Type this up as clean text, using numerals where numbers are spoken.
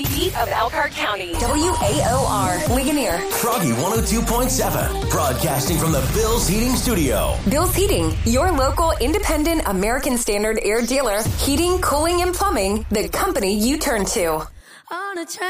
Heat of Elkhart County. WAOR, Ligonier. Froggy 102.7, broadcasting from the Bill's Heating Studio. Bill's Heating, your local independent American Standard air dealer. Heating, cooling, and plumbing, the company you turn to. On a train.